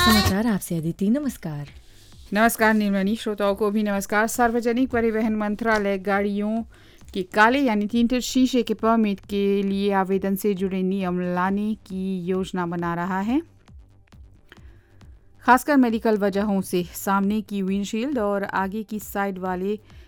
समाचार आपसे अदिति। नमस्कार। नमस्कार निर्मणी, श्रोताओं को भी नमस्कार। सार्वजनिक परिवहन मंत्रालय गाड़ियों के काले यानी tinted शीशे के परमिट के लिए आवेदन से जुड़े नियम लाने की योजना बना रहा है। खासकर मेडिकल वजहों से सामने की विंडशील्ड और आगे की साइड वाले